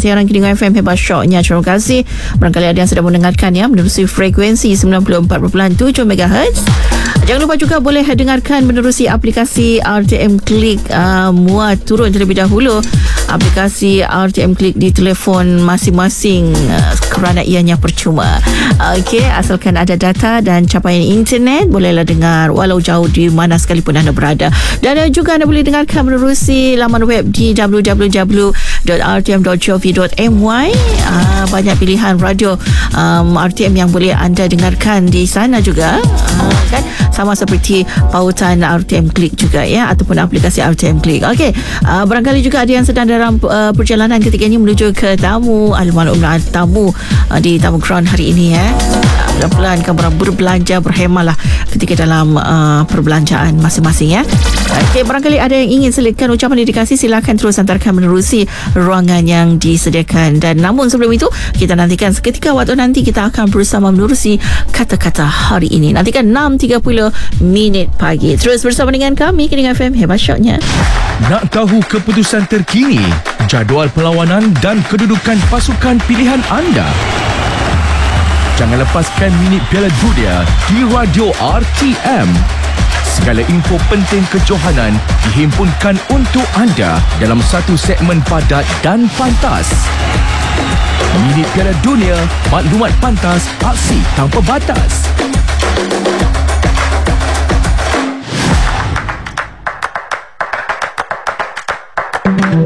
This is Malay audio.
siaran Kidingan FM Hebat Syoknya. Terima kasih. Barangkali ada yang sedang mendengarkan ya menerusi frekuensi 94.7 MHz. Jangan lupa juga boleh dengarkan menerusi aplikasi RTM Klik. Muat turun terlebih dahulu aplikasi RTM Klik di telefon masing-masing kerana ianya percuma. Okey, asalkan ada data dan capaian internet, bolehlah dengar walau jauh di mana sekalipun anda berada. Dan juga anda boleh dengarkan menerusi laman web di www.rtm.gov.my. Banyak pilihan radio RTM yang boleh anda dengarkan di sana juga. Kan sama seperti pautan RTM Klik juga ya, ataupun aplikasi RTM Klik. Okey, barangkali juga ada yang sedang dalam perjalanan ketika ini menuju ke tamu tamu di Tamu Ground hari ini ya. Pelan-pelan kamu berbelanja, berhemahlah ketika dalam perbelanjaan masing-masing ya. Okey, barangkali ada yang ingin selitkan ucapan dedikasi, silakan terus hantarkan menerusi ruangan yang disediakan. Dan namun sebelum itu, kita nantikan seketika waktu nanti kita akan bersama menerusi kata-kata hari ini. Nantikan 6.30 minit pagi. Terus bersama dengan kami Kidingan FM Hebat Syoknya. Nak tahu keputusan terkini, jadual perlawanan dan kedudukan pasukan pilihan anda? Jangan lepaskan minit Piala Dunia di Radio RTM. Segala info penting kejohanan dihimpunkan untuk anda dalam satu segmen padat dan pantas. Minit Piala Dunia, maklumat pantas, aksi tanpa batas.